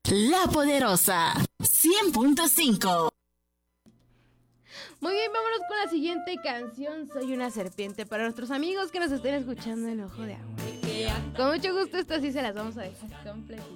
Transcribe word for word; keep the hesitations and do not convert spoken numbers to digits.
La Poderosa cien punto cinco. Muy bien, vámonos con la siguiente canción. Soy una serpiente. Para nuestros amigos que nos estén escuchando en Ojo de Agua, con mucho gusto, estas sí se las vamos a dejar completas.